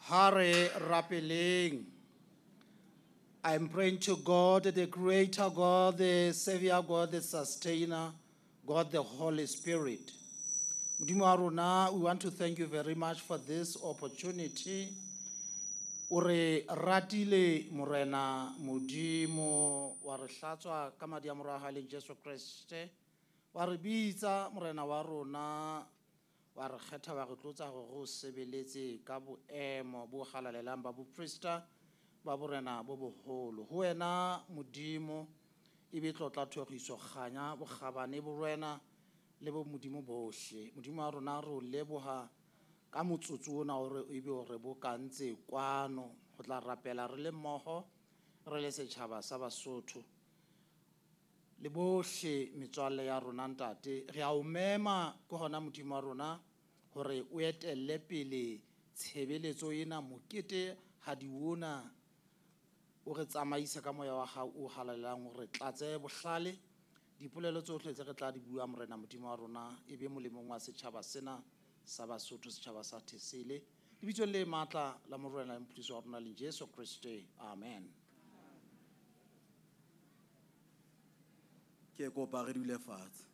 Hare rapeleng. I'm praying to God, the Creator God, the Savior God, the Sustainer, God, the Holy Spirit. Modimo wa rona, we want to thank you very much for this opportunity. O re ratile morena modimo wa re hlatswa ka madi a morago le Jesu Kriste. Wa re bitsa morena wa rona wa re kgetha wa re tlotsa go sebeletse ka boemo bo galalelang ba boprista ba borena bo boholo ho wena modimo e be tlotla thogiso ganya bogabane bo rena le bo modimo bohle modimo wa rona re o leboga ka motsotso ona gore e be gore bo kantse kwano go tla rapela re le mmogo re le setšhaba sa Basotho le bohle metswalle ya rona ntate re a o mema go gona modimo wa rona gore o etelle pele tshebeletso ena mokete ha di wona o re tsamaisa ka moya wa gago o halalelang gore tlatse bohlale dipolelo tsohle tse re tla di bua morena modimo wa rona e be molemong wa setšhaba sena sa Basotho setšhaba sa Thesele lebitso le matla la morena le mphodiso wa rona le Jesu Kriste amen. Ke kopa re dule fatshe.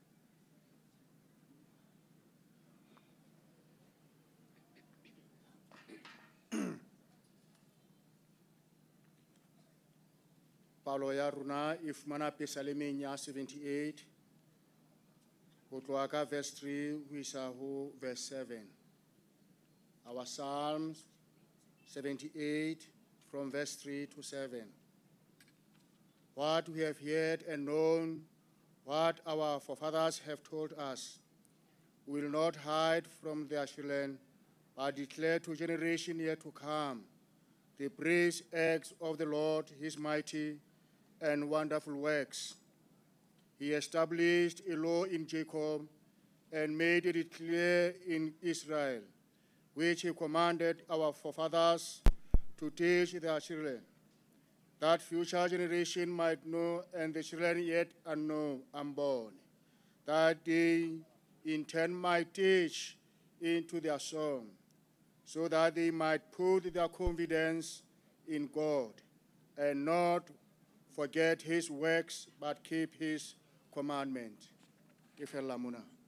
Palo ya rona e fumana Psalemeng ya 78 go tloha ka verse 3 ho isa ho verse 7. Our Psalms 78 from verse 3 to 7. What we have heard and known, what our forefathers have told us, we will not hide from their children, but declare to generation yet to come the praise acts of the Lord, his mighty and wonderful works. He established a law in Jacob and made it clear in Israel, which he commanded our forefathers to teach their children, that future generation might know and the children yet unborn, that they in turn might teach into their song, so that they might put their confidence in God and not forget his works, but keep his commandment. Ifela muna.